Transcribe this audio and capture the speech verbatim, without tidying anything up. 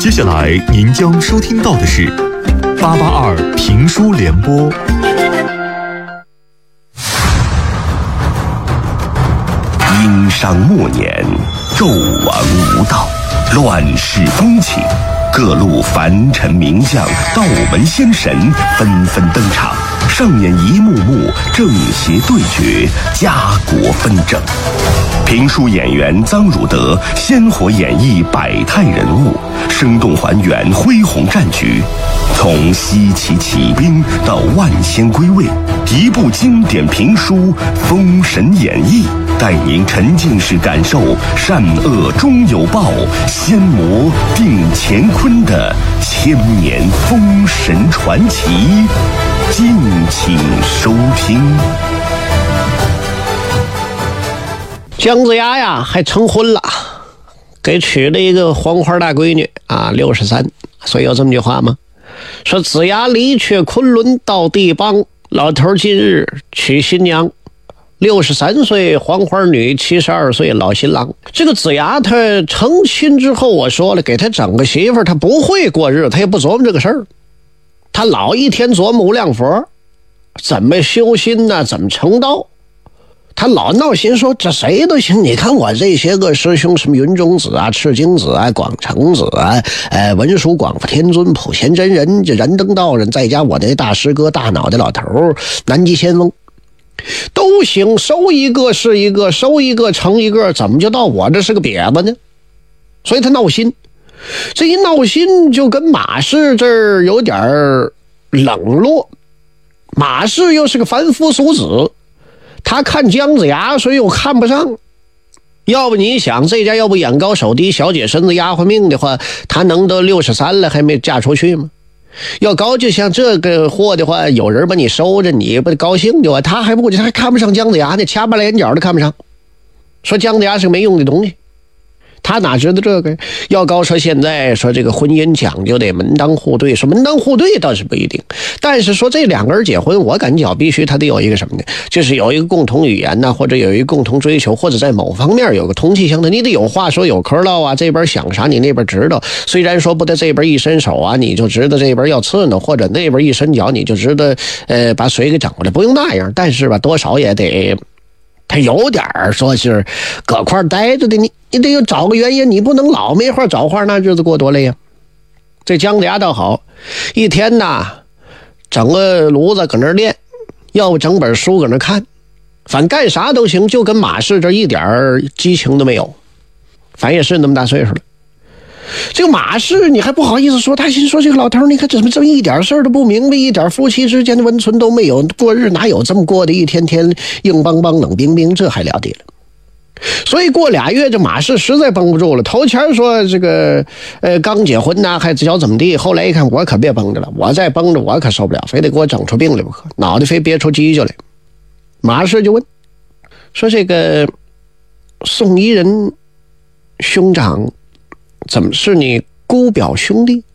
接下来您将收听到的是八八二评书联播。 殷商末年，纣王无道，乱世风起，各路凡臣名将、道门仙神纷纷登场，上演一幕幕正邪对决、家国纷争。评书演员臧汝德鲜活演绎百态人物，生动还原恢宏战局。从西岐起兵到万仙归位，一部经典评书《封神演义》，带您沉浸式感受善恶终有报、仙魔定乾坤的千年封神传奇。敬请收听。 姜子牙呀，还成婚了，给娶了一个黄花大闺女啊，六十三。所以有这么句话吗？说子牙离却昆仑到地邦，老头今日娶新娘。六十三岁黄花女，七十二岁老新郎。这个子牙他成亲之后，我说了，给他整个媳妇儿，他不会过日，他也不琢磨这个事儿，他老一天琢磨无量佛，怎么修心呢？怎么成道？他老闹心说这谁都行，你看我这些个师兄，什么云中子啊、赤精子啊、广成子啊、呃文殊广佛天尊、普贤真人、这燃灯道人，再加我的大师哥大脑袋老头南极仙翁，都行，收一个是一个，收一个成一个，怎么就到我这是个瘪子呢？所以他闹心，这一闹心就跟马氏这儿有点冷落。马氏又是个凡夫俗子，他看姜子牙，所以又看不上。要不你想，这家要不眼高手低、小姐身子丫鬟命的话，他能到六十三了还没嫁出去吗？要高就像这个货的话，有人把你收着，你不高兴就完。他还不他还看不上姜子牙呢，掐巴眼角都看不上，说姜子牙是个没用的东西。他哪知道这个？要高说现在说这个婚姻讲究得门当户对，说门当户对倒是不一定，但是说这两个人结婚，我感觉必须他得有一个什么呢？就是有一个共同语言呐、啊，或者有一个共同追求，或者在某方面有个同气相投，你得有话说有嗑唠啊，这边想啥你那边知道。虽然说不得这边一伸手啊，你就知道这边要刺呢，或者那边一伸脚你就知道呃把水给整过来，不用那样，但是吧多少也得。他有点说是搁块待着的，你你得有找个原因，你不能老没话找话，那日子过多累呀。这姜子牙倒好，一天呐整个炉子搁那练，要不整本书搁那看，反正干啥都行，就跟马氏这一点激情都没有。反正也是那么大岁数了，这个马氏你还不好意思说，他心说这个老头你看怎么这么一点事儿都不明白，一点夫妻之间的温存都没有，过日哪有这么过的，一天天硬邦邦冷冰冰，这还了得了。所以过俩月这马氏实在绷不住了，头前说这个呃刚结婚呐、啊，还想怎么地，后来一看我可别绷着了，我再绷着我可受不了，非得给我整出病来不可，脑袋非憋出犄角来。马氏就问说这个宋夷人兄长怎么是你姑表兄弟？